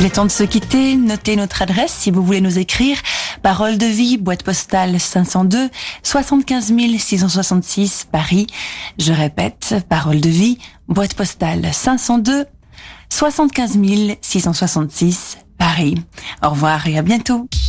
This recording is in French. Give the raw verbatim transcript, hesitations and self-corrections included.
Il est temps de se quitter. Notez notre adresse si vous voulez nous écrire. Parole de vie, boîte postale cinq cent deux, soixante-quinze mille six cent soixante-six, Paris. Je répète, Parole de vie, boîte postale cinq cent deux, soixante-quinze mille six cent soixante-six, Paris. Au revoir et à bientôt.